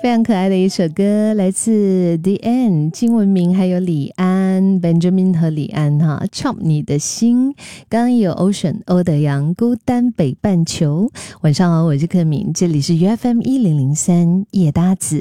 非常可爱的一首歌，来自 The End 金文明还有李安 Benjamin 和李安哈 Chop 你的心。刚刚也有 Ocean 欧德阳孤单北半球。晚上好，我是克敏，这里是 UFM 1003夜搭子。